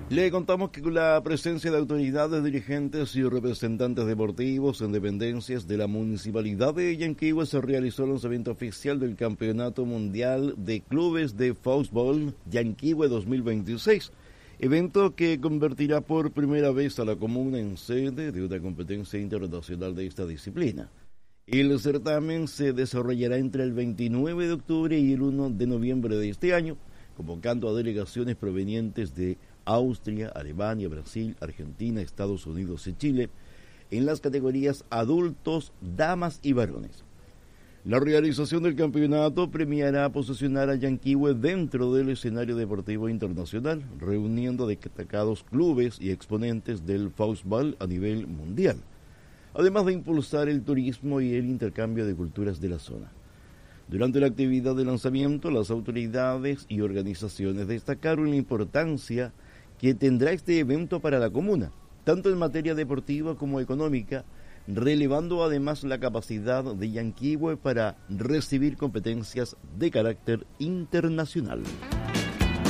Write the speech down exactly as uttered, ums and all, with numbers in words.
Le contamos que con la presencia de autoridades, dirigentes y representantes deportivos en dependencias de la Municipalidad de Yanquihue se realizó el lanzamiento oficial del Campeonato Mundial de Clubes de Fútbol Yanquihue dos mil veintiséis, evento que convertirá por primera vez a la comuna en sede de una competencia internacional de esta disciplina. El certamen se desarrollará entre el veintinueve de octubre y el primero de noviembre de este año, convocando a delegaciones provenientes de Austria, Alemania, Brasil, Argentina, Estados Unidos y Chile, en las categorías adultos, damas y varones. La realización del campeonato premiará posicionar a Yanquihue dentro del escenario deportivo internacional, reuniendo destacados clubes y exponentes del fútbol a nivel mundial, además de impulsar el turismo y el intercambio de culturas de la zona. Durante la actividad de lanzamiento, las autoridades y organizaciones destacaron la importancia que tendrá este evento para la comuna, tanto en materia deportiva como económica, relevando además la capacidad de Yanquihue para recibir competencias de carácter internacional.